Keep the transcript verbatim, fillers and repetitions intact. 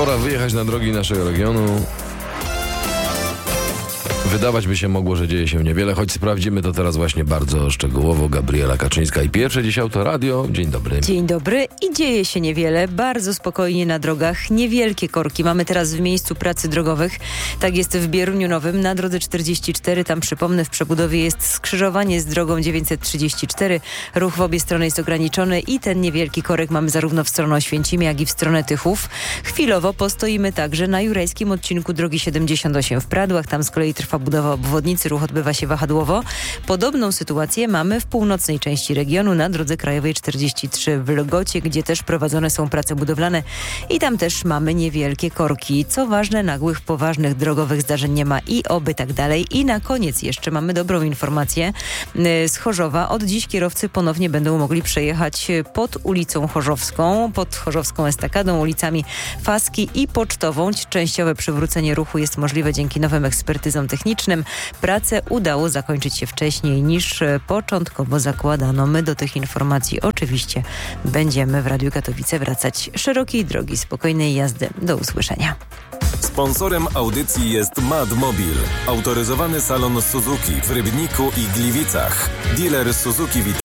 Pora wyjechać na drogi naszego regionu. Wydawać by się mogło, że dzieje się niewiele, choć sprawdzimy to teraz właśnie bardzo szczegółowo. Gabriela Kaczyńska i Pierwsze Dziś Auto Radio. Dzień dobry. Dzień dobry i dzieje się niewiele. Bardzo spokojnie na drogach. Niewielkie korki mamy teraz w miejscu pracy drogowych. Tak jest w Bieruniu Nowym na drodze czterdzieści cztery. Tam przypomnę, w przebudowie jest skrzyżowanie z drogą dziewięćset trzydzieści cztery. Ruch w obie strony jest ograniczony i ten niewielki korek mamy zarówno w stronę Oświęcimia, jak i w stronę Tychów. Chwilowo postoimy także na jurajskim odcinku drogi siedemdziesiąt osiem w Pradłach. Tam z kolei trwa budowa obwodnicy, ruch odbywa się wahadłowo. Podobną sytuację mamy w północnej części regionu na drodze krajowej czterdzieści trzy w Lgocie, gdzie też prowadzone są prace budowlane i tam też mamy niewielkie korki. Co ważne, nagłych, poważnych drogowych zdarzeń nie ma i oby tak dalej. I na koniec jeszcze mamy dobrą informację z Chorzowa. Od dziś kierowcy ponownie będą mogli przejechać pod ulicą Chorzowską, pod Chorzowską Estakadą, ulicami Faski i Pocztową. Częściowe przywrócenie ruchu jest możliwe dzięki nowym ekspertyzom technicznym. Pracę udało zakończyć się wcześniej niż początkowo zakładano. My do tych informacji oczywiście będziemy w Radiu Katowice wracać. Szerokiej drogi, spokojnej jazdy. Do usłyszenia. Sponsorem audycji jest Madmobil, autoryzowany salon Suzuki w Rybniku i Gliwicach. Dealer Suzuki Witek.